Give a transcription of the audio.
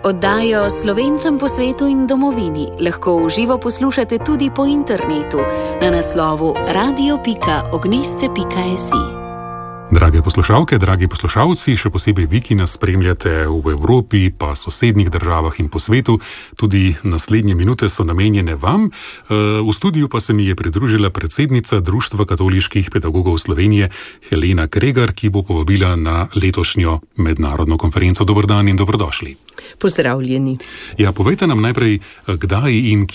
Oddajo Slovencem po svetu in domovini lahko v živo poslušate tudi po internetu na naslovu radio.ognisce.si. Drage poslušalke, dragi poslušalci, še posebej vi, ki nas spremljate v Evropi, pa sosednjih državah in po svetu, tudi naslednje minute so namenjene vam. V studiu pa se mi je pridružila predsednica Društva katoliških pedagogov Slovenije, Helena Kregar, ki bo povabila na letošnjo mednarodno konferenco. Dober dan in dobrodošli. Pozdravljeni. Ja, povejte nam najprej, kdaj in